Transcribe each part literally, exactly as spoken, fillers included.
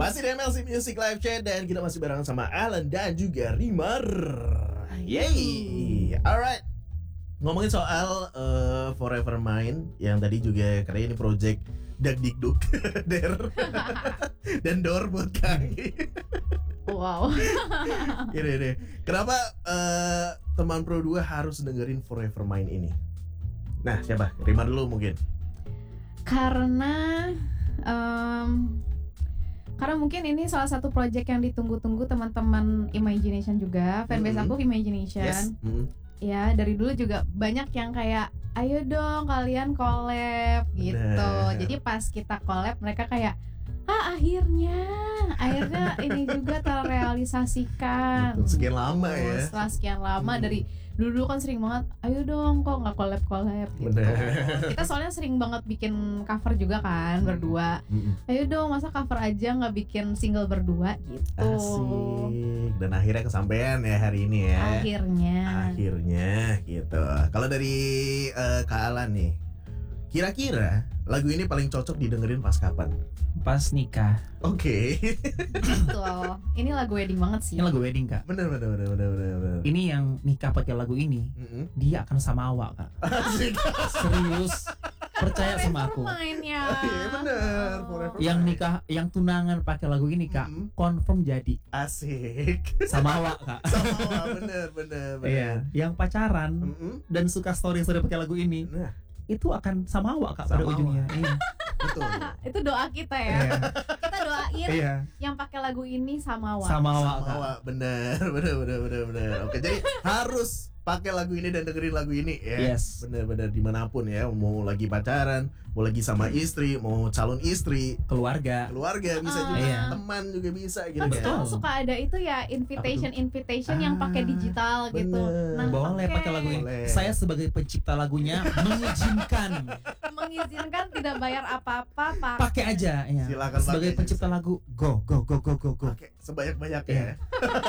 Masih di M L C Music Live Chat dan kita masih barengan sama Alan dan juga Rimar. Yeay. Alright. Ngomongin soal uh, Forever Mine yang tadi juga katanya ini project Dagdikduk Der dan Dor buat Kangi. Wow. Ini deh. Kenapa uh, teman Pro dua harus dengerin Forever Mine ini? Nah, siapa? Rimar dulu mungkin. Karena um, karena mungkin ini salah satu project yang ditunggu-tunggu teman-teman Imagination juga. Fanbase Mm-hmm. aku Imagination. Yes. Mm-hmm. Ya, dari dulu juga banyak yang kayak ayo dong kalian collab gitu. Bener. Jadi pas kita collab mereka kayak ah akhirnya akhirnya ini juga terrealisasikan. Sekian lama ya. Setelah sekian lama Hmm. dari dulu kan sering banget ayo dong kok nggak collab collab gitu. Bener. Kita soalnya sering banget bikin cover juga kan berdua. Mm-mm. Ayo dong masa cover aja nggak bikin single berdua gitu. Asik. Dan akhirnya kesampaian ya hari ini ya. Akhirnya. Akhirnya gitu. Kalau dari uh, Kak Alan nih, kira-kira lagu ini paling cocok didengerin pas kapan? Pas nikah. Oke. Tuh, ini lagu wedding banget sih. Ini lagu wedding kak. Bener bener bener bener bener. bener. Ini yang nikah pakai lagu ini, Mm-mm. dia akan sama awak kak. Asik. Serius. Percaya sama aku. Mainnya. Iya bener. Forever Yang Mine. nikah, yang tunangan pakai lagu ini kak, Mm-mm. confirm jadi Asik. sama awak kak. Sama bener bener bener. Iya. Yang pacaran Mm-mm. dan suka story-story pakai lagu ini, Nah, itu akan sama awak kak Sama pada ujungnya. Iya. betul. Itu doa kita ya. Iya. Kita doain Iya. yang pakai lagu ini sama Wak. Sama awak Sama kak. awak. Bener bener bener bener bener. Oke, jadi harus pakai lagu ini dan dengerin lagu ini ya. Yes. Bener-bener dimanapun ya, mau lagi pacaran, mau lagi sama istri, mau calon istri, Keluarga. keluarga bisa Ah. juga, Iya. teman juga bisa gitu Kan kan. sekarang Betul. suka ada itu ya invitation invitation yang pakai Ah, digital gitu. bener. Nah, Boleh oke. pakai lagu ini. Boleh. Saya sebagai pencipta lagunya mengizinkan. Mengizinkan tidak bayar apa-apa, Pak. Pakai aja ya. Silakan Sebagai pakai, pencipta Jesse. lagu, go go go go go go. Pakai sebanyak-banyaknya Iya. ya.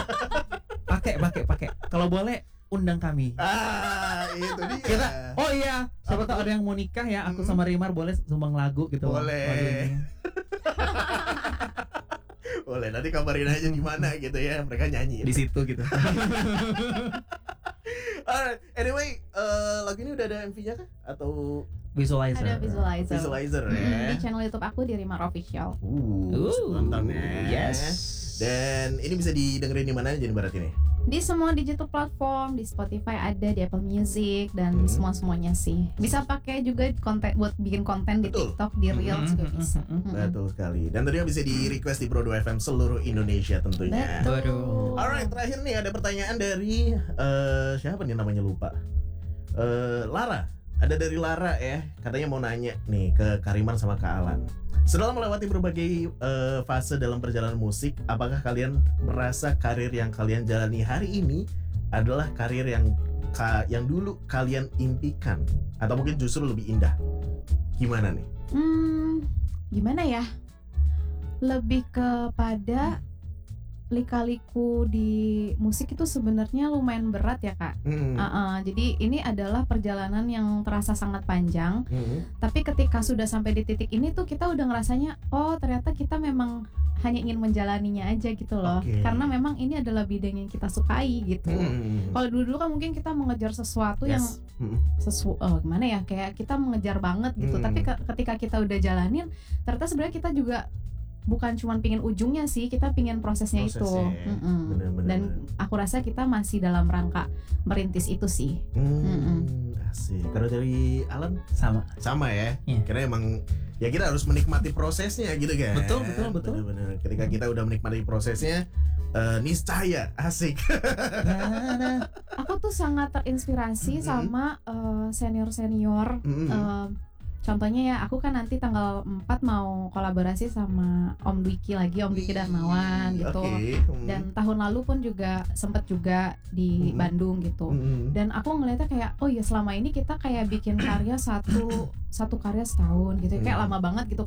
Pakai pakai pakai. Kalau boleh undang kami. Ah, itu dia. Kita oh iya, siapa tahu ada yang mau nikah ya, aku Hmm. sama Rimar boleh sumbang lagu gitu. Boleh. Lagu ini. Boleh, nanti kabarin aja di mana gitu ya, mereka nyanyi. Di situ gitu. Alright, anyway, eh, lagu ini udah ada M V-nya kah? Atau Visualizer. Ada visualizer. visualizer Mm, ya? di channel YouTube aku di Rimar Official. Uh, Uh, nonton ya. Yes. Dan ini bisa didengerin di mana jadi barat ini? Di semua digital platform, di Spotify ada, di Apple Music dan Hmm. semua-semuanya sih. Bisa pakai juga konten buat bikin konten di Betul. TikTok, di Reels juga Mm-mm, bisa. mm-mm. Mm-mm. Betul sekali. Dan tentunya bisa di request di Pro dua F M seluruh Indonesia tentunya. Betul. Waduh. Alright, terakhir nih ada pertanyaan dari eh, siapa nih namanya lupa. Eh, Lara. Ada dari Lara ya. Katanya mau nanya nih ke Kariman sama Kak Alan. Setelah melewati berbagai eh, fase dalam perjalanan musik, apakah kalian merasa karir yang kalian jalani hari ini adalah karir yang ka- yang dulu kalian impikan atau mungkin justru lebih indah? Gimana nih? Hmm, gimana ya? Lebih kepada lika-liku di musik itu sebenarnya lumayan berat ya kak. Hmm. Uh-uh, jadi ini adalah perjalanan yang terasa sangat panjang. Hmm. Tapi ketika sudah sampai di titik ini tuh kita udah ngerasanya, oh ternyata kita memang hanya ingin menjalaninya aja gitu loh. Oke. Karena memang ini adalah bidang yang kita sukai gitu. Hmm. Kalau dulu-dulu kan mungkin kita mengejar sesuatu yang Yes. Hmm. sesu oh, gimana ya, kayak kita mengejar banget gitu. Hmm. Tapi ke- ketika kita udah jalanin, ternyata sebenarnya kita juga bukan cuma pingin ujungnya sih, kita pingin prosesnya, itu. Prosesnya. Mm-mm. Bener-bener. Dan aku rasa kita masih dalam rangka merintis itu sih. Hmm, asik. Kalau dari Alan Sama. sama ya. Iya. Karena emang ya kita harus menikmati prosesnya gitu kan. Betul, betul, betul. Bener-bener. Ketika kita udah menikmati prosesnya, eh, niscaya asik. Nah, Aku tuh sangat terinspirasi Mm-mm. sama eh, senior-senior. Mm-mm. Eh, contohnya ya, aku kan nanti tanggal empat mau kolaborasi sama Om Dwiki lagi, Om Dwiki Darmawan gitu. Oke. Hmm. Dan tahun lalu pun juga sempet juga di Mm-mm. Bandung gitu. Mm-mm. Dan aku ngeliatnya kayak, oh ya selama ini kita kayak bikin karya satu satu karya setahun gitu, kayak Hmm. lama banget gitu